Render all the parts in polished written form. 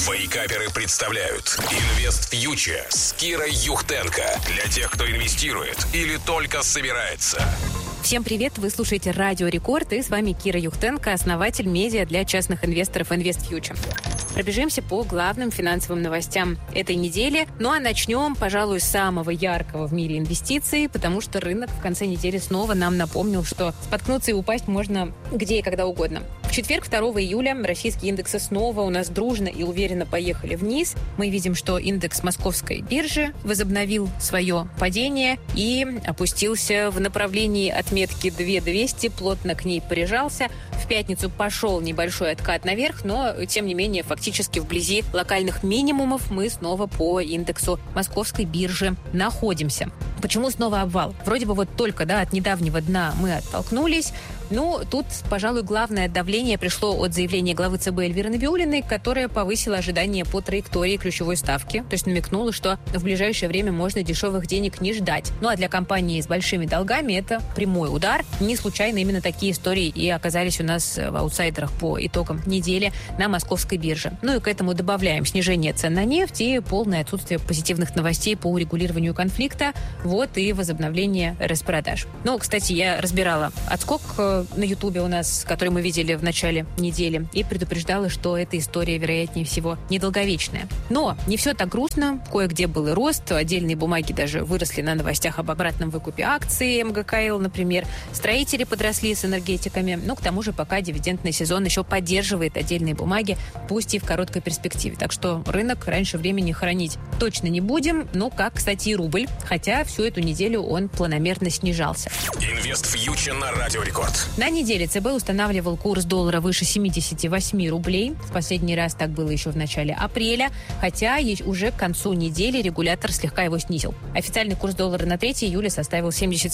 Вейкаперы представляют Инвест Фьючер с Кирой Юхтенко. Для тех, кто инвестирует или только собирается. Всем привет! Вы слушаете Радио Рекорд, и с вами Кира Юхтенко, основатель медиа для частных инвесторов Инвест Фьючер. Пробежимся по главным финансовым новостям этой недели. Ну а начнем, пожалуй, с самого яркого в мире инвестиций, потому что рынок в конце недели снова нам напомнил, что споткнуться и упасть можно где и когда угодно. В четверг, 2 июля, российские индексы снова у нас дружно и уверенно поехали вниз. Мы видим, что индекс Московской биржи возобновил свое падение и опустился в направлении отметки 2200, плотно к ней прижался. В пятницу пошел небольшой откат наверх, но, тем не менее, фактически вблизи локальных минимумов мы снова по индексу Московской биржи находимся. Почему снова обвал? Вроде бы вот только от недавнего дна мы оттолкнулись. Ну, тут, пожалуй, главное давление пришло от заявления главы ЦБ Эльвиры Набиуллиной, которая повысила ожидания по траектории ключевой ставки, то есть намекнула, что в ближайшее время можно дешевых денег не ждать. Ну, а для компании с большими долгами это прямой удар. Не случайно именно такие истории и оказались у нас в аутсайдерах по итогам недели на Московской бирже. Ну и к этому добавляем снижение цен на нефть и полное отсутствие позитивных новостей по урегулированию конфликта, вот и возобновление распродаж. Ну, кстати, я разбирала отскок на Ютубе у нас, который мы видели в начале недели, и предупреждала, что эта история, вероятнее всего, недолговечная. Но не все так грустно. Кое-где был и рост. Отдельные бумаги даже выросли на новостях об обратном выкупе акций МГКЛ, например. Строители подросли с энергетиками. Но к тому же пока дивидендный сезон еще поддерживает отдельные бумаги, пусть и в короткой перспективе. Так что рынок раньше времени хранить точно не будем. Ну, как, кстати, и рубль. Хотя всю эту неделю он планомерно снижался. Инвест Фьючер на Радио Рекорд. На неделе ЦБ устанавливал курс доллара выше 78 рублей. В последний раз так было еще в начале апреля, хотя уже к концу недели регулятор слегка его снизил. Официальный курс доллара на 3 июля составил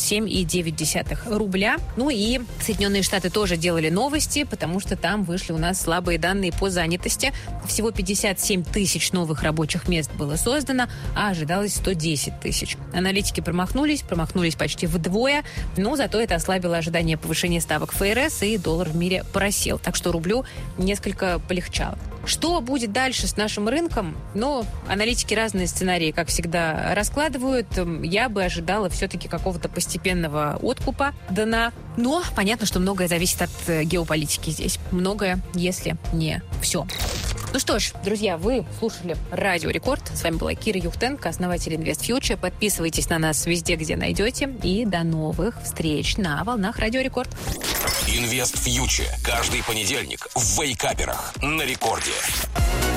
77,9 рубля. Ну и Соединенные Штаты тоже делали новости, потому что там вышли у нас слабые данные по занятости. Всего 57 тысяч новых рабочих мест было создано, а ожидалось 110 тысяч. Аналитики промахнулись почти вдвое, но зато это ослабило ожидание повышения ставок ФРС, и доллар в мире просел. Так что рублю несколько полегчало. Что будет дальше с нашим рынком? Ну, аналитики разные сценарии, как всегда, раскладывают. Я бы ожидала все-таки какого-то постепенного откупа дна. Но понятно, что многое зависит от геополитики здесь. Многое, если не все. Ну что ж, друзья, вы слушали Радио Рекорд. С вами была Кира Юхтенко, основатель Инвест Фьючер. Подписывайтесь на нас везде, где найдете. И до новых встреч на волнах Радио Рекорд. Инвест Фьючер. Каждый понедельник в Вейкаперах на Рекорде.